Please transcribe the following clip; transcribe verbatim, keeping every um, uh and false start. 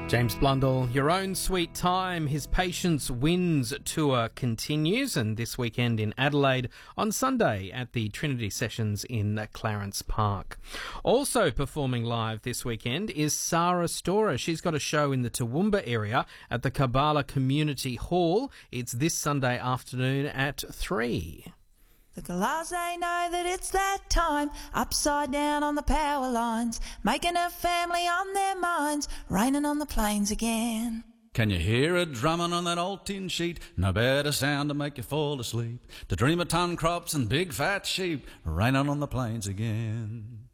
James Blundell, Your Own Sweet Time. His Patience Wins tour continues, and this weekend in Adelaide on Sunday at the Trinity Sessions in Clarence Park. Also performing live this weekend is Sarah Storer. She's got a show in the Toowoomba area at the Kabbalah Community Hall. It's this Sunday afternoon at three. The Galahs, they know that it's that time, upside down on the power lines, making a family on their minds, raining on the plains again. Can you hear it drumming on that old tin sheet? No better sound to make you fall asleep, to dream of ton crops and big fat sheep, raining on the plains again.